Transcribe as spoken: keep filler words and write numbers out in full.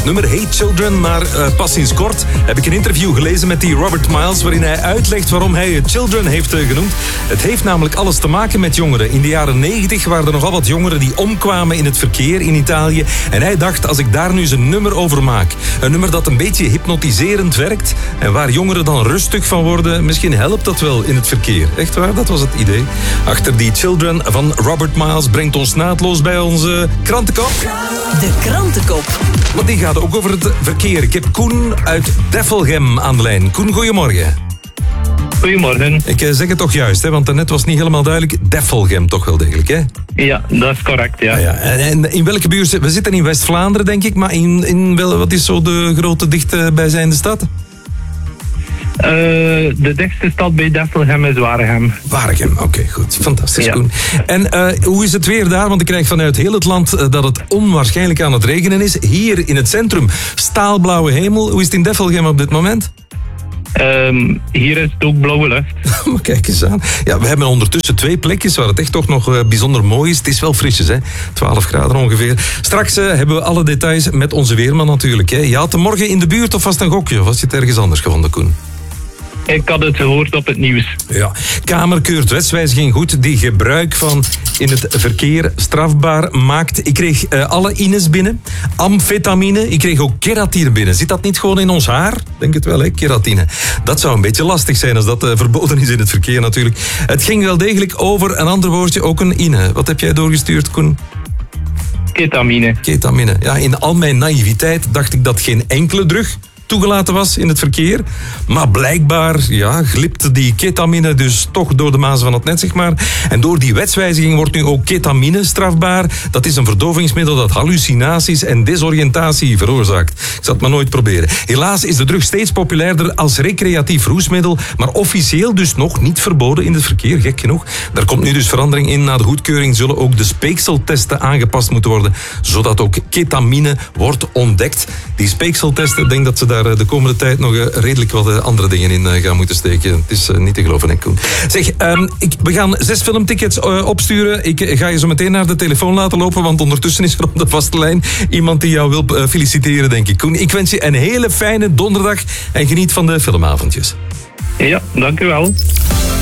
nummer Hey Children, maar uh, pas sinds kort heb ik een interview gelezen met die Robert Miles, waarin hij uitlegt waarom hij het Children heeft uh, genoemd. Het heeft namelijk alles te maken met jongeren. In de jaren negentig waren er nogal wat jongeren die omkwamen in het verkeer in Italië. En hij dacht, als ik daar nu eens een nummer over maak, een nummer dat een beetje hypnotiserend werkt en waar jongeren dan rustig van worden, misschien helpt dat wel in het verkeer. Echt waar, dat was het idee. Achter die Children van Robert Miles brengt ons naadloos bij onze krantenkop. De krantenkop. Want die gaat ook over het verkeer. Ik heb Koen uit Deffelgem aan de lijn. Koen, goedemorgen. Goedemorgen. Ik zeg het toch juist, hè? Want daarnet was niet helemaal duidelijk. Deffelgem toch wel degelijk, hè? Ja, dat is correct, ja. Ah, ja. En in welke buurt? We zitten in West-Vlaanderen, denk ik. Maar in, in wel, wat is zo de grote dichtbijzijnde stad? Uh, de dichtste stad bij Deffelgem is Waregem. Waregem, oké, okay, goed. Fantastisch, ja. Koen. En uh, hoe is het weer daar? Want ik krijg vanuit heel het land uh, dat het onwaarschijnlijk aan het regenen is. Hier in het centrum, staalblauwe hemel. Hoe is het in Deffelgem op dit moment? Um, hier is het ook blauwe lucht. Maar kijk eens aan. Ja, we hebben ondertussen twee plekjes waar het echt toch nog uh, bijzonder mooi is. Het is wel frisjes, hè? twaalf graden ongeveer. Straks uh, hebben we alle details met onze weerman natuurlijk. Hè? Je had hem morgen in de buurt of was het een gokje? Of was je het ergens anders gevonden, Koen? Ik had het gehoord op het nieuws. Ja, Kamer keurt wetswijziging goed die gebruik van in het verkeer strafbaar maakt. Ik kreeg uh, alle ines binnen. Amfetamine. Ik kreeg ook keratine binnen. Zit dat niet gewoon in ons haar? Denk het wel, hè? Keratine. Dat zou een beetje lastig zijn als dat uh, verboden is in het verkeer natuurlijk. Het ging wel degelijk over een ander woordje, ook een ine. Wat heb jij doorgestuurd, Koen? Ketamine. Ketamine. Ja, in al mijn naïviteit dacht ik dat geen enkele drug toegelaten was in het verkeer. Maar blijkbaar ja, glipte die ketamine dus toch door de mazen van het net, zeg maar. En door die wetswijziging wordt nu ook ketamine strafbaar. Dat is een verdovingsmiddel dat hallucinaties en desoriëntatie veroorzaakt. Ik zal het maar nooit proberen. Helaas is de drug steeds populairder als recreatief roesmiddel, maar officieel dus nog niet verboden in het verkeer, gek genoeg. Daar komt nu dus verandering in. Na de goedkeuring zullen ook de speekseltesten aangepast moeten worden, zodat ook ketamine wordt ontdekt. Die speekseltesten, ik denk dat ze daar de komende tijd nog redelijk wat andere dingen in gaan moeten steken. Het is niet te geloven, hè, Koen. Zeg, um, ik, we gaan zes filmtickets uh, opsturen. Ik ga je zo meteen naar de telefoon laten lopen, want ondertussen is er op de vaste lijn iemand die jou wil uh, feliciteren, denk ik. Koen, ik wens je een hele fijne donderdag en geniet van de filmavondjes. Ja, dank u wel.